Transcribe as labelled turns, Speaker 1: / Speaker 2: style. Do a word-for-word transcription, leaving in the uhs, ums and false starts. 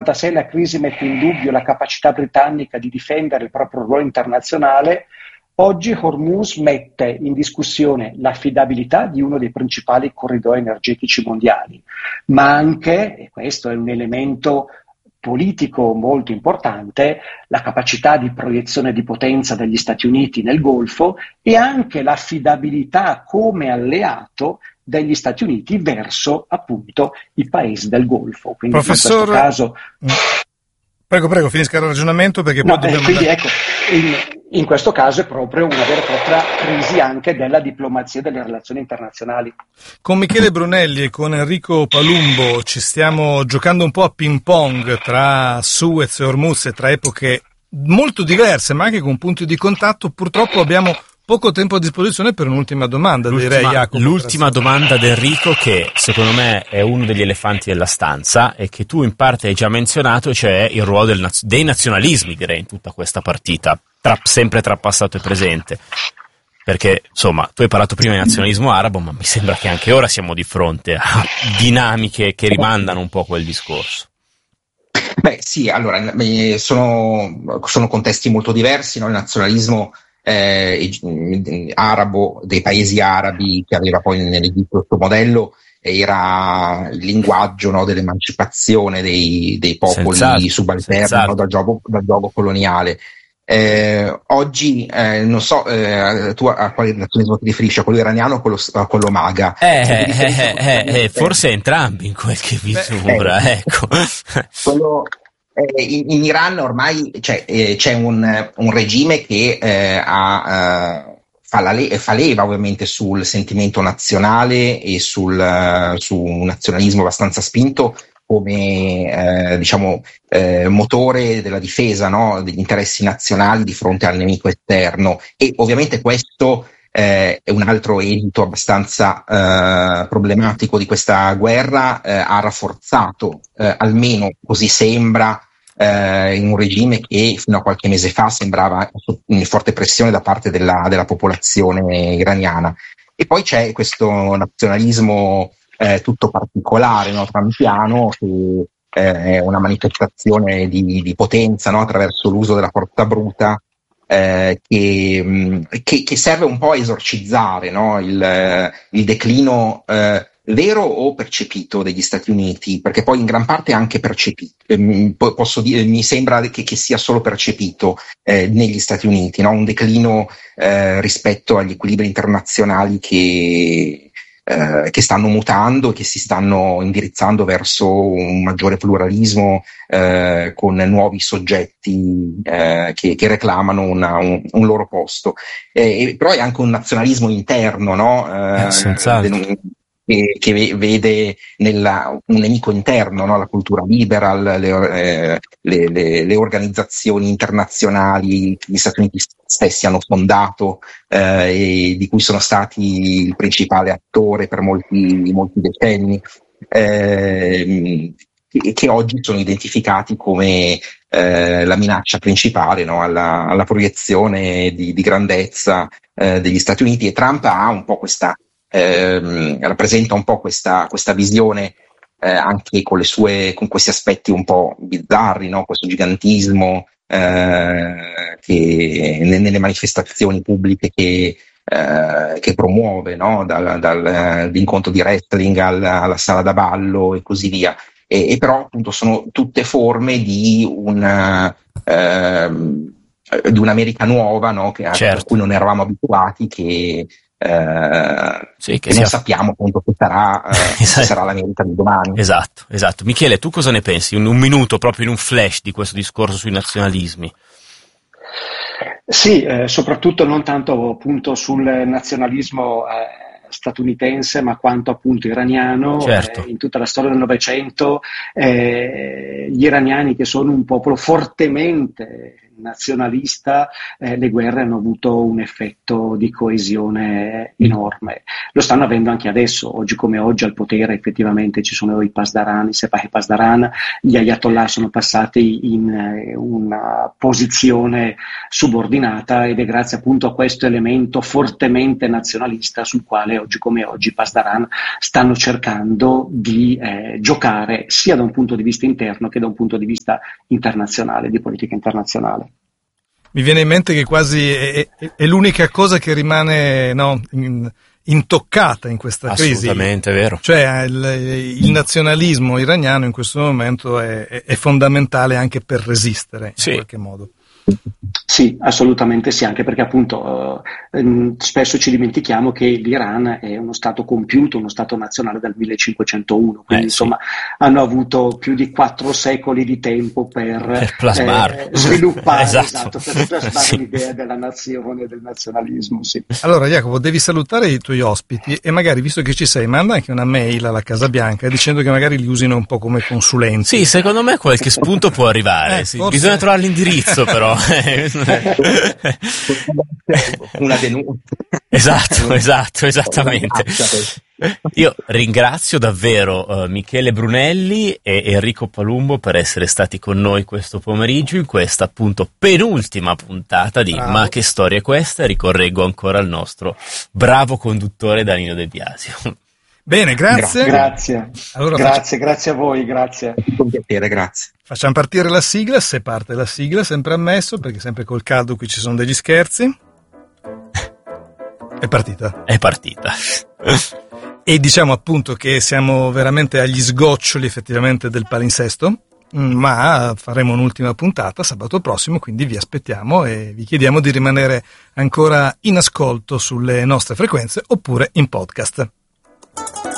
Speaker 1: novantasei la crisi mette in dubbio la capacità britannica di difendere il proprio ruolo internazionale, oggi Hormuz mette in discussione l'affidabilità di uno dei principali corridoi energetici mondiali, ma anche, e questo è un elemento politico molto importante, la capacità di proiezione di potenza degli Stati Uniti nel Golfo e anche l'affidabilità come alleato degli Stati Uniti verso appunto i paesi del Golfo. Quindi
Speaker 2: Professor...
Speaker 1: in questo caso...
Speaker 2: Prego, prego, finisca il ragionamento perché poi
Speaker 1: no,
Speaker 2: dobbiamo...
Speaker 1: Eh, quindi ecco, in, in questo caso è proprio una vera e propria crisi anche della diplomazia e delle relazioni internazionali.
Speaker 2: Con Michele Brunelli e con Enrico Palumbo ci stiamo giocando un po' a ping pong tra Suez e Hormuz e tra epoche molto diverse ma anche con punti di contatto. Purtroppo abbiamo poco tempo a disposizione per un'ultima domanda,
Speaker 3: l'ultima,
Speaker 2: direi, Jacopo.
Speaker 3: L'ultima domanda di Enrico, che secondo me è uno degli elefanti della stanza e che tu in parte hai già menzionato, cioè il ruolo del naz- dei nazionalismi, direi, in tutta questa partita, tra, sempre tra passato e presente. Perché, insomma, tu hai parlato prima di nazionalismo arabo, ma mi sembra che anche ora siamo di fronte a dinamiche che rimandano un po' quel discorso.
Speaker 4: Beh, sì, allora, sono, sono contesti molto diversi, no? Il nazionalismo Eh, arabo, dei paesi arabi, che aveva poi nell'Egitto questo modello, era il linguaggio, no, dell'emancipazione dei, dei popoli
Speaker 3: senz'altro,
Speaker 4: subalterni,
Speaker 3: senz'altro.
Speaker 4: no, dal gioco, dal gioco coloniale. Eh, oggi eh, non so, eh, tu a quale nazionalismo ti riferisci, a quello iraniano o a quello, a quello maga?
Speaker 3: Eh, eh, eh, eh, forse entrambi in qualche misura.
Speaker 4: Eh,
Speaker 3: ecco.
Speaker 4: quello In, in Iran ormai c'è, eh, c'è un, un regime che eh, ha, eh, fa, la le- fa leva ovviamente sul sentimento nazionale e sul, uh, su un nazionalismo abbastanza spinto come eh, diciamo eh, motore della difesa, no? Degli interessi nazionali di fronte al nemico esterno, e ovviamente questo eh, è un altro esito abbastanza eh, problematico di questa guerra. Eh, ha rafforzato, eh, almeno così sembra, Eh, in un regime che fino a qualche mese fa sembrava in forte pressione da parte della, della popolazione iraniana. E poi c'è questo nazionalismo eh, tutto particolare, no, trampiano, che eh, è una manifestazione di, di potenza, no, attraverso l'uso della forza bruta, eh, che, che, che serve un po' a esorcizzare, no, il, il declino eh, vero o percepito degli Stati Uniti, perché poi in gran parte è anche percepito, eh, posso dire, mi sembra che, che sia solo percepito eh, negli Stati Uniti, no? Un declino eh, rispetto agli equilibri internazionali che, eh, che stanno mutando e che si stanno indirizzando verso un maggiore pluralismo, eh, con nuovi soggetti eh, che, che reclamano una, un, un loro posto. Eh, però è anche un nazionalismo interno, no? Eh,
Speaker 3: eh, senz'altro.
Speaker 4: Den- che vede nella, un nemico interno, no? La cultura liberal, le, eh, le, le, le organizzazioni internazionali che gli Stati Uniti stessi hanno fondato, eh, e di cui sono stati il principale attore per molti, molti decenni, eh, che, che oggi sono identificati come eh, la minaccia principale, no? alla, alla proiezione di, di grandezza eh, degli Stati Uniti. E Trump ha un po' questa Eh, rappresenta un po' questa, questa visione, eh, anche con le sue, con questi aspetti un po' bizzarri, no? Questo gigantismo eh, che nelle manifestazioni pubbliche che, eh, che promuove, no? Dal, dall'incontro di wrestling alla, alla sala da ballo e così via. E, e però appunto sono tutte forme di un eh, di un'America nuova, no? Che,
Speaker 3: certo.
Speaker 4: A cui non eravamo abituati, che Eh,
Speaker 3: sì, che
Speaker 4: e
Speaker 3: sia...
Speaker 4: non sappiamo appunto che sarà, eh,
Speaker 3: esatto.
Speaker 4: che sarà l'America di domani.
Speaker 3: Esatto, esatto. Michele, tu cosa ne pensi? Un, un minuto, proprio in un flash, di questo discorso sui nazionalismi.
Speaker 1: Sì, eh, soprattutto non tanto appunto sul nazionalismo eh, statunitense, ma quanto appunto iraniano.
Speaker 3: Certo.
Speaker 1: Eh, in tutta la storia del Novecento eh, gli iraniani, che sono un popolo fortemente nazionalista, eh, le guerre hanno avuto un effetto di coesione enorme. Lo stanno avendo anche adesso, oggi come oggi al potere effettivamente ci sono i Pasdaran, i Sepah Pasdaran, gli Ayatollah sono passati in eh, una posizione subordinata, ed è grazie appunto a questo elemento fortemente nazionalista sul quale oggi come oggi i Pasdaran stanno cercando di eh, giocare sia da un punto di vista interno che da un punto di vista internazionale, di politica internazionale.
Speaker 2: Mi viene in mente che quasi è, è, è l'unica cosa che rimane, no, in, intoccata in questa crisi.
Speaker 3: Assolutamente, è vero.
Speaker 2: Cioè il, il nazionalismo iraniano in questo momento è, è, è fondamentale anche per resistere,
Speaker 3: sì,
Speaker 2: in qualche modo.
Speaker 1: Sì, assolutamente sì, anche perché appunto eh, spesso ci dimentichiamo che l'Iran è uno stato compiuto, uno stato nazionale dal millecinquecentouno, quindi
Speaker 3: eh,
Speaker 1: insomma sì, hanno avuto più di quattro secoli di tempo per,
Speaker 3: per plasmare,
Speaker 1: eh, sviluppare,
Speaker 3: esatto.
Speaker 1: esatto, per plasmare
Speaker 3: sì,
Speaker 1: l'idea della nazione e del nazionalismo. Sì.
Speaker 2: Allora Jacopo, devi salutare i tuoi ospiti e magari, visto che ci sei, manda anche una mail alla Casa Bianca dicendo che magari li usino un po' come consulenti.
Speaker 3: Sì, secondo me qualche spunto può arrivare,
Speaker 2: eh,
Speaker 3: sì.
Speaker 2: Forse...
Speaker 3: bisogna trovare l'indirizzo però.
Speaker 4: Una denuncia.
Speaker 3: Esatto, esatto, esattamente. Io ringrazio davvero uh, Michele Brunelli e Enrico Palumbo per essere stati con noi questo pomeriggio in questa appunto penultima puntata di
Speaker 2: Bravo.
Speaker 3: Ma che storia è questa? Ricorreggo ancora il nostro bravo conduttore Danilo De Biasio.
Speaker 2: Bene, grazie.
Speaker 1: Grazie,
Speaker 2: allora
Speaker 1: grazie,
Speaker 2: facciamo...
Speaker 1: grazie a voi, grazie.
Speaker 4: Con piacere, grazie.
Speaker 2: Facciamo partire la sigla, se parte la sigla, sempre ammesso, perché sempre col caldo qui ci sono degli scherzi. È partita.
Speaker 3: È partita.
Speaker 2: E diciamo appunto che siamo veramente agli sgoccioli effettivamente del palinsesto, ma faremo un'ultima puntata sabato prossimo, quindi vi aspettiamo e vi chiediamo di rimanere ancora in ascolto sulle nostre frequenze oppure in podcast.